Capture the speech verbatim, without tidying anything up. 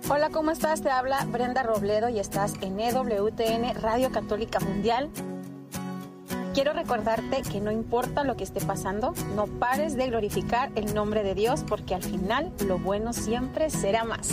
Hola, ¿cómo estás? Te habla Brenda Robledo y estás en E W T N Radio Católica Mundial. Quiero recordarte que no importa lo que esté pasando, no pares de glorificar el nombre de Dios, porque al final lo bueno siempre será más.